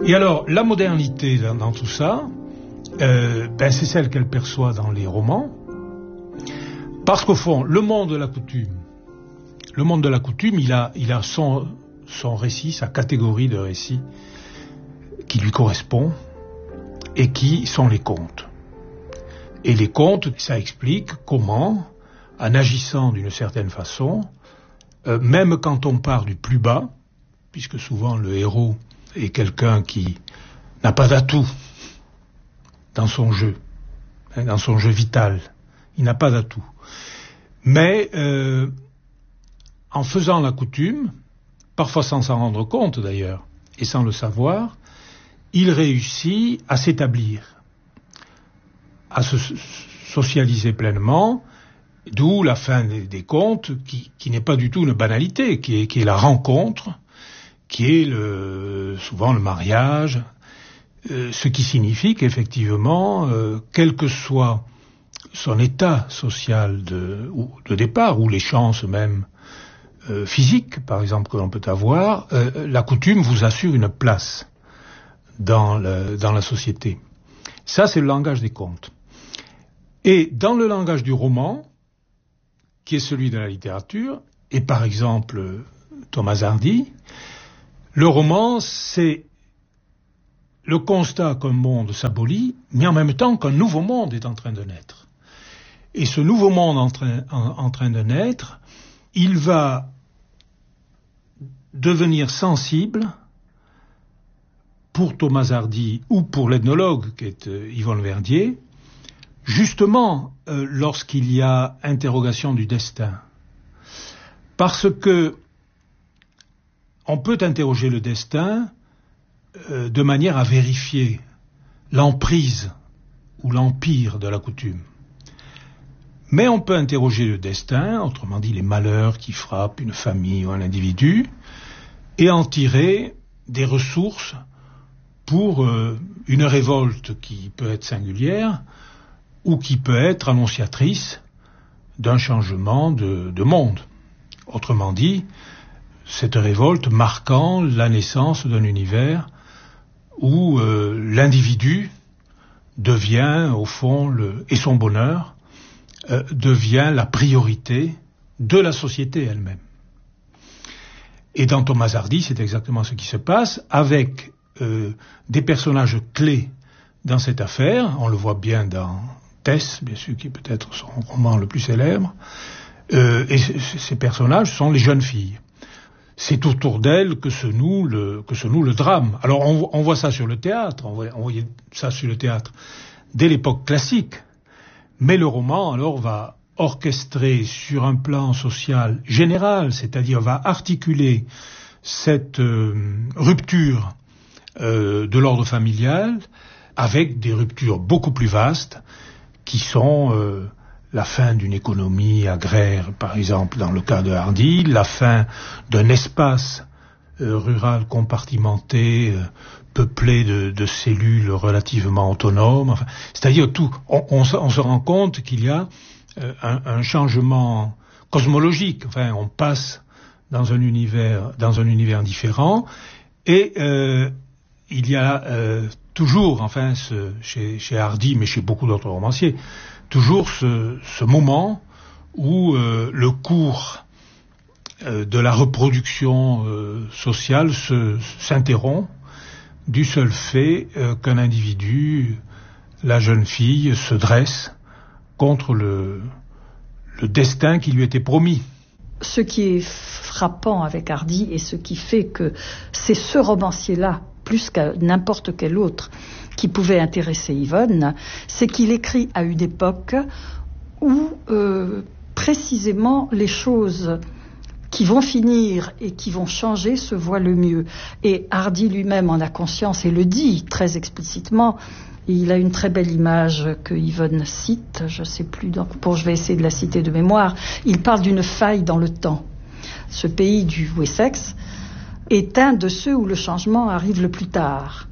Et alors, la modernité dans tout ça, c'est celle qu'elle perçoit dans les romans, parce qu'au fond, le monde de la coutume, il a son récit, sa catégorie de récits qui lui correspond et qui sont les contes. Et les contes, ça explique comment, en agissant d'une certaine façon, même quand on part du plus bas, puisque souvent le héros est quelqu'un qui n'a pas d'atout dans son jeu vital, il n'a pas d'atout. Mais en faisant la coutume, parfois sans s'en rendre compte d'ailleurs, et sans le savoir, il réussit à s'établir, à se socialiser pleinement, d'où la fin des contes, qui n'est pas du tout une banalité, qui est la rencontre, qui est souvent le mariage, ce qui signifie qu'effectivement, quel que soit son état social de départ, ou les chances même physiques, par exemple, que l'on peut avoir, la coutume vous assure une place dans la société. Ça, c'est le langage des contes. Et dans le langage du roman, qui est celui de la littérature, et par exemple Thomas Hardy, le roman, c'est le constat qu'un monde s'abolit, mais en même temps qu'un nouveau monde est en train de naître. Et ce nouveau monde en train de naître, il va devenir sensible pour Thomas Hardy ou pour l'ethnologue qui est Yvonne Verdier, justement lorsqu'il y a interrogation du destin. Parce que on peut interroger le destin de manière à vérifier l'emprise ou l'empire de la coutume. Mais on peut interroger le destin, autrement dit les malheurs qui frappent une famille ou un individu, et en tirer des ressources pour une révolte qui peut être singulière ou qui peut être annonciatrice d'un changement de monde. Autrement dit, cette révolte marquant la naissance d'un univers où l'individu devient, au fond, et son bonheur devient la priorité de la société elle-même. Et dans Thomas Hardy, c'est exactement ce qui se passe, avec des personnages clés dans cette affaire. On le voit bien dans Tess, bien sûr, qui est peut-être son roman le plus célèbre. Et ces personnages sont les jeunes filles. C'est autour d'elles que se noue le drame. Alors on voit ça sur le théâtre, on voyait ça sur le théâtre dès l'époque classique. Mais le roman, alors, va orchestrer sur un plan social général, c'est-à-dire va articuler cette rupture de l'ordre familial avec des ruptures beaucoup plus vastes qui sont la fin d'une économie agraire, par exemple, dans le cas de Hardy, la fin d'un espace rural compartimenté, peuplé de cellules relativement autonomes. Enfin, c'est-à-dire tout. On se rend compte qu'il y a un changement cosmologique. Enfin, on passe dans un univers différent, et il y a toujours, enfin, chez Hardy, mais chez beaucoup d'autres romanciers, toujours ce moment où le cours de la reproduction sociale s'interrompt du seul fait qu'un individu, la jeune fille, se dresse contre le destin qui lui était promis. Ce qui est frappant avec Hardy et ce qui fait que c'est ce romancier-là, plus qu'à n'importe quel autre, qui pouvait intéresser Yvonne, c'est qu'il écrit à une époque où précisément les choses qui vont finir et qui vont changer se voient le mieux. Et Hardy lui-même en a conscience et le dit très explicitement. Et il a une très belle image que Yvonne cite, je ne sais plus, je vais essayer de la citer de mémoire. Il parle d'une faille dans le temps. Ce pays du Wessex est un de ceux où le changement arrive le plus tard.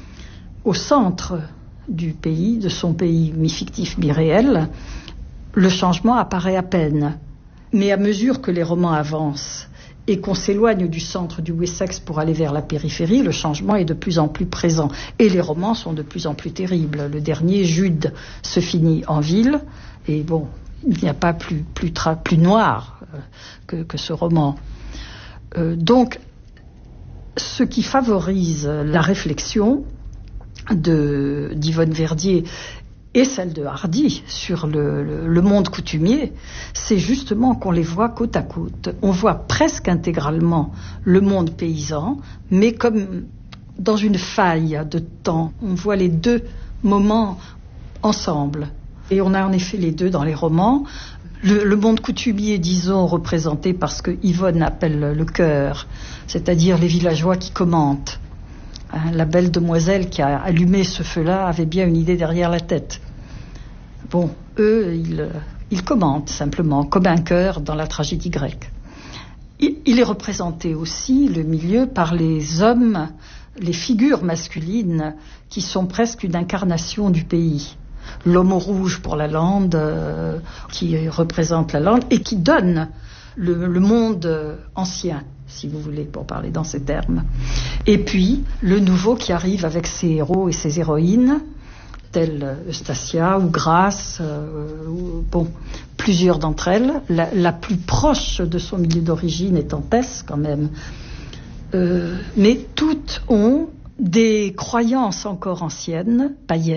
Au centre du pays, de son pays mi-fictif, mi-réel, le changement apparaît à peine. Mais à mesure que les romans avancent et qu'on s'éloigne du centre du Wessex pour aller vers la périphérie, le changement est de plus en plus présent. Et les romans sont de plus en plus terribles. Le dernier, Jude, se finit en ville, et bon, il n'y a pas plus noir que ce roman. Donc, ce qui favorise la réflexion d'Yvonne Verdier et celle de Hardy sur le monde coutumier, c'est justement qu'on les voit côte à côte. On voit presque intégralement le monde paysan, mais comme dans une faille de temps. On voit les deux moments ensemble. Et on a en effet les deux dans les romans. Le monde coutumier, disons, représenté par ce que Yvonne appelle le chœur, c'est-à-dire les villageois qui commentent. La belle demoiselle qui a allumé ce feu-là avait bien une idée derrière la tête. Bon, eux, ils commentent simplement, comme un chœur dans la tragédie grecque. Il est représenté aussi, le milieu, par les hommes, les figures masculines, qui sont presque une incarnation du pays. L'homme au rouge pour la lande, qui représente la lande, et qui donne le monde ancien, si vous voulez, pour parler dans ces termes. Et puis, le nouveau qui arrive avec ses héros et ses héroïnes, telles Eustacia ou Grace, plusieurs d'entre elles. La plus proche de son milieu d'origine est Tess, quand même. Mais toutes ont des croyances encore anciennes, païennes,